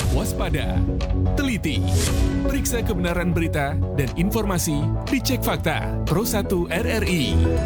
Waspada, teliti, periksa kebenaran berita dan informasi dicek fakta. Pro 1 RRI.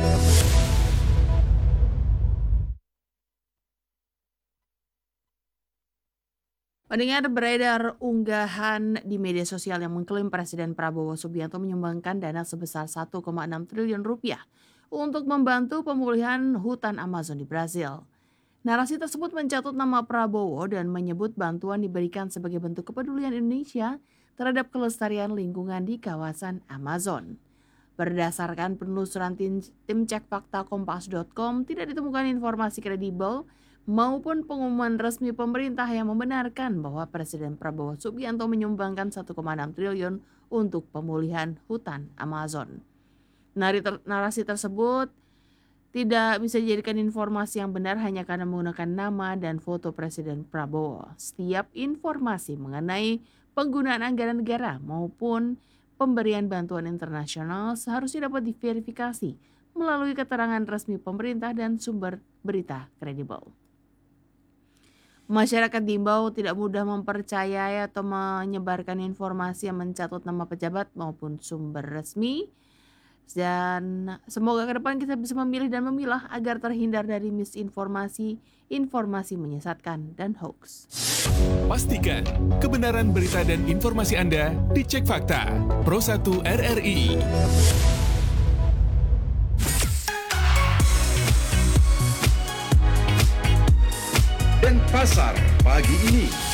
Pendengar, beredar unggahan di media sosial yang mengklaim Presiden Prabowo Subianto menyumbangkan dana sebesar 1,6 triliun rupiah untuk membantu pemulihan hutan Amazon di Brasil. Narasi tersebut mencatut nama Prabowo dan menyebut bantuan diberikan sebagai bentuk kepedulian Indonesia terhadap kelestarian lingkungan di kawasan Amazon. Berdasarkan penelusuran tim cek fakta kompas.com, tidak ditemukan informasi kredibel maupun pengumuman resmi pemerintah yang membenarkan bahwa Presiden Prabowo Subianto menyumbangkan 1,6 triliun untuk pemulihan hutan Amazon. Narasi tersebut tidak bisa dijadikan informasi yang benar hanya karena menggunakan nama dan foto Presiden Prabowo. Setiap informasi mengenai penggunaan anggaran negara maupun pemberian bantuan internasional seharusnya dapat diverifikasi melalui keterangan resmi pemerintah dan sumber berita kredibel. Masyarakat diimbau tidak mudah mempercayai atau menyebarkan informasi yang mencatut nama pejabat maupun sumber resmi. Dan semoga ke depan kita bisa memilih dan memilah agar terhindar dari misinformasi, informasi menyesatkan, dan hoax. Pastikan kebenaran berita dan informasi Anda dicek fakta. Pro 1 RRI. Dan pasar pagi ini.